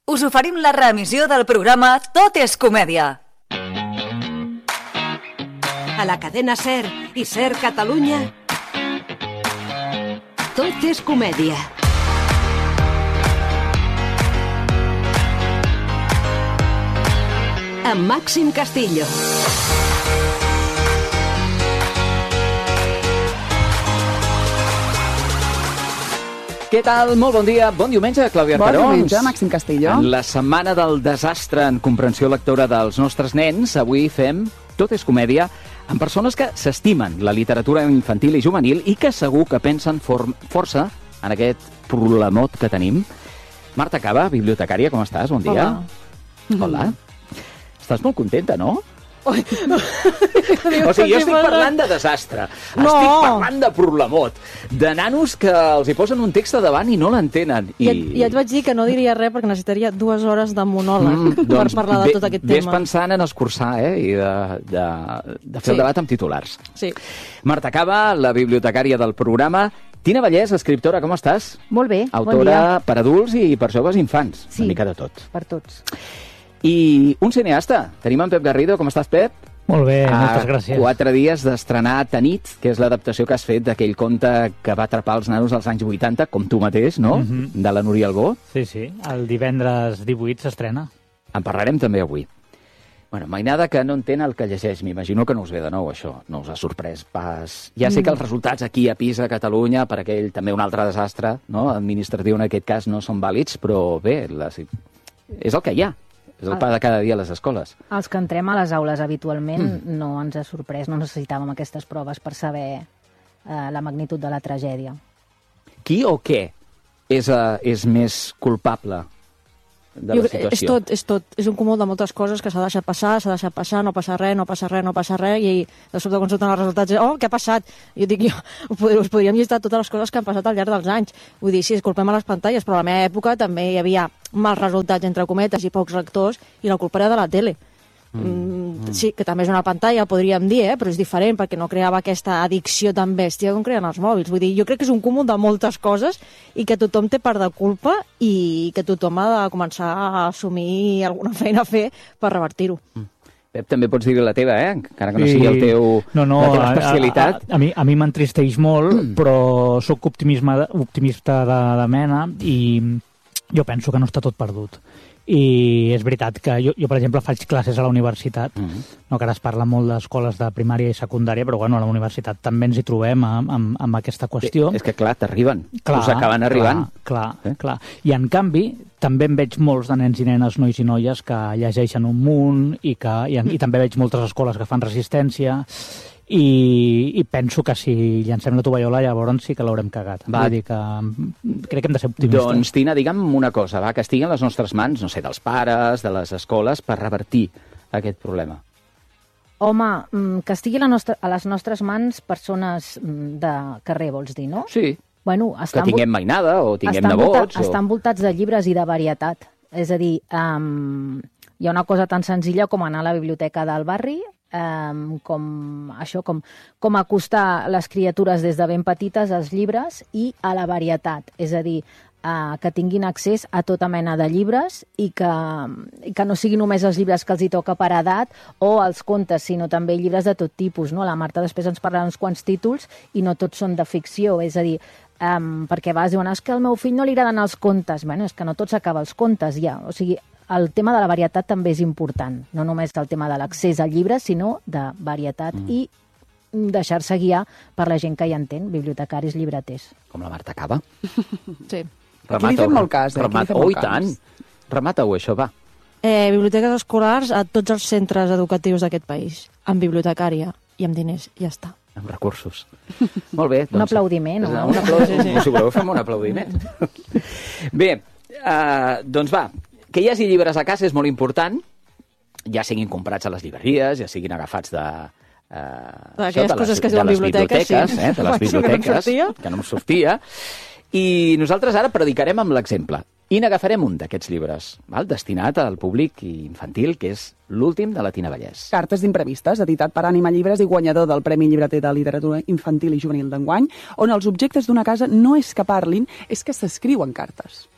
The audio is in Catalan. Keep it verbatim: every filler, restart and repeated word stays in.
us oferim la reemissió del programa Tot és comèdia. A la cadena SER i SER Catalunya, Tot és comèdia. Amb Màxim Castillo. Què tal? Molt bon dia. Bon diumenge, Clàudia Arcarons. Bon diumenge, Màxim Castillo. En la setmana del desastre en comprensió lectora dels nostres nens, avui fem Tot és comèdia amb persones que s'estimen la literatura infantil i juvenil i que segur que pensen for força en aquest problemot que tenim. Marta Caba, bibliotecària, com estàs? Bon dia. Hola. Hola. Estàs molt contenta, no? O sigui, jo estic parlant de desastre, no. Estic parlant de problemot, de nanos que els hi posen un text a davant i no l'entenen. I... I, I et vaig dir que no diria res perquè necessitaria dues hores de monòleg mm, per doncs parlar de tot aquest tema. Ves pensant en escurçar, eh, i de, de, de fer sí. el debat amb titulars. Sí. Marta Caba, la bibliotecària del programa. Tina Vallès, escriptora, com estàs? Molt bé, Autora bon dia. per adults i per joves i infants, sí, una mica de tot. Per tots. I un cineasta. Tenim en Pep Garrido. Com estàs, Pep? Molt bé, a moltes gràcies. Quatre dies d'estrenar Tanit, que és l'adaptació que has fet d'aquell conte que va atrapar els nanos als anys vuitanta, com tu mateix, no? Mm-hmm. De la Núria Albó. Sí, sí. El divendres divuit s'estrena. En parlarem també avui. Bueno, mainada que no entén el que llegeix. M'imagino que no us ve de nou, això. No us ha sorprès pas. Ja sé que els resultats aquí a Pisa, a Catalunya, per aquell també un altre desastre, no? Administratiu en aquest cas, no són vàlids, però bé, la... és el que hi ha. És el pa de cada dia a les escoles. Els que entrem a les aules habitualment mm. no ens ha sorprès, no necessitàvem aquestes proves per saber eh, la magnitud de la tragèdia. Qui o què és, uh, és més culpable de jo, la situació? És tot, és tot. És un comú de moltes coses que s'ha deixat passar, s'ha deixat passar, no passa res, no passa res, no passa res, i de sobte quan surten els resultats, oh, què ha passat? Jo dic, jo, us podríem llistar totes les coses que han passat al llarg dels anys. Vull dir, sí, es culpem a les pantalles, però a la meva època també hi havia mals resultats, entre cometes, i pocs lectors, i la culpa era de la tele. Mm, mm. Sí, que també és una pantalla, podríem dir, eh? Però és diferent perquè no creava aquesta addicció tan bèstia com creen els mòbils. Vull dir, jo crec que és un cúmul de moltes coses i que tothom té part de culpa i que tothom ha de començar a assumir alguna feina a fer per revertir-ho. Mm. Pep, també pots dir la teva, eh? Encara que no sigui el teu, no, no, la teva especialitat. A, a, a mi, a mi m'entristeix molt, mm. però sóc optimista de, de mena i jo penso que no està tot perdut. I és veritat que jo, jo per exemple, faig classes a la universitat, mm-hmm. no, que ara es parla molt d'escoles de primària i secundària, però bueno, a la universitat també ens hi trobem amb, amb, amb aquesta qüestió. És que clar, t'arriben, us acaben arribant. Clar, clar, eh? clar. I en canvi, també en veig molts de nens i nenes, nois i noies, que llegeixen un munt i, que, i, en, i també veig moltes escoles que fan resistència. I, i penso que si llancem la tovallola llavors sí que l'haurem cagat. Va. Vull dir que crec que hem de ser optimistes. Doncs, Tina, digue'm una cosa, va, que estigui en les nostres mans, no sé, dels pares, de les escoles, per revertir aquest problema. Home, que estigui a, la nostra, a les nostres mans persones de carrer, vols dir, no? Sí, bueno, que tinguem mainada o tinguem nebots. Voltat, o... Estan voltats de llibres i de varietat. És a dir, um, hi ha una cosa tan senzilla com anar a la biblioteca del barri, Um, com això, com, com acostar les criatures des de ben petites als llibres i a la varietat, és a dir, uh, que tinguin accés a tota mena de llibres i que, i que no siguin només els llibres que els hi toca per edat o els contes, sinó també llibres de tot tipus, no? La Marta després ens parlarà uns quants títols i no tots són de ficció, és a dir, um, perquè a vegades diuen, és que al meu fill no li agraden els contes. Bueno, és que no tots acaba els contes ja, o sigui, el tema de la varietat també és important, no només el tema de l'accés al llibre, sinó de varietat mm. i deixar-se guiar per la gent que hi entén, bibliotecaris, llibreters. Com la Marta Caba. Sí. Remata, aquí li fem molt cas, eh? Remata, oh, i tant. Remata-ho, això, va. Eh, biblioteques escolars a tots els centres educatius d'aquest país, amb bibliotecària i amb diners, ja està. Amb recursos. Molt bé. Doncs, un aplaudiment, no? Un aplaudiment. Sí, sí. Si voleu, fem un aplaudiment. Bé, uh, doncs va, que hi hagi llibres a casa és molt important, ja siguin comprats a les llibreries, ja siguin agafats de... Uh, Aquelles coses les, que es diuen biblioteques, biblioteques sí. eh, de les biblioteques, que no, que no em sortia. I nosaltres ara predicarem amb l'exemple. I n'agafarem un d'aquests llibres, val? Destinat al públic infantil, que és l'últim de la Tina Vallès. Cartes d'imprevistes, editat per Ànima Llibres i guanyador del Premi Llibreter de Literatura Infantil i Juvenil d'enguany, on els objectes d'una casa no és que parlin, és que s'escriuen cartes.